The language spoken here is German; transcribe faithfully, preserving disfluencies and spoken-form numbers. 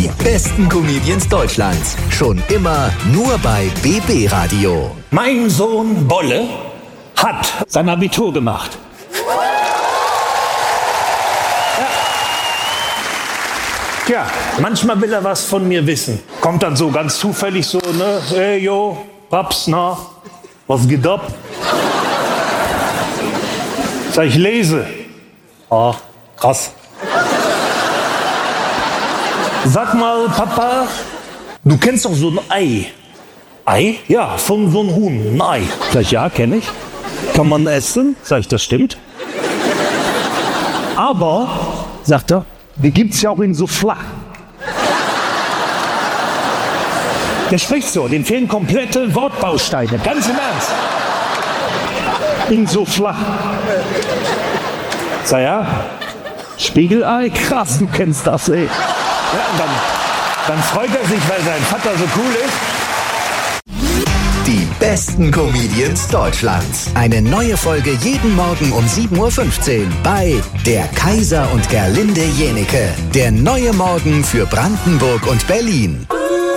Die besten Comedians Deutschlands. Schon immer nur bei B B Radio. Mein Sohn Bolle hat sein Abitur gemacht. Ja. Tja, manchmal will er was von mir wissen. Kommt dann so ganz zufällig so, ne? Hey, yo, Paps, na, was geht ab? Sag ich, lese. Ah, krass. Sag mal, Papa, du kennst doch so ein Ei. Ei? Ja, von so einem Huhn, ein Ei. Sag ich, ja, kenne ich. Kann man essen? Sag ich, das stimmt. Aber, sagt er, die gibt's ja auch in so flach. Der spricht so, den fehlen komplette Wortbausteine, ganz im Ernst. In so flach. Sag ja, Spiegelei, krass, du kennst das, ey. Ja, und dann, dann freut er sich, weil sein Vater so cool ist. Die besten Comedians Deutschlands. Eine neue Folge jeden Morgen um sieben Uhr fünfzehn bei Der Kaiser und Gerlinde Jenieke. Der neue Morgen für Brandenburg und Berlin.